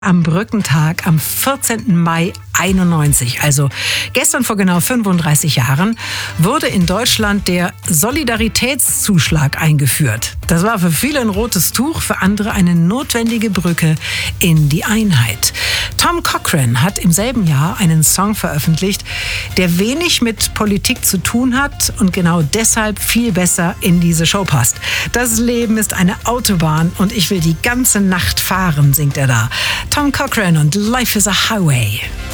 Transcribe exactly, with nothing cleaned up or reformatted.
Am Brückentag am vierzehnten Mai einundneunzig, also gestern vor genau fünfunddreißig Jahren, wurde in Deutschland der Solidaritätszuschlag eingeführt. Das war für viele ein rotes Tuch, für andere eine notwendige Brücke in die Einheit. Tom Cochrane hat im selben Jahr einen Song veröffentlicht, der wenig mit Politik zu tun hat und genau deshalb viel besser in diese Show passt. Das Leben ist eine Autobahn und ich will die ganze Nacht fahren, singt er da. Tom Cochrane und Life is a Highway.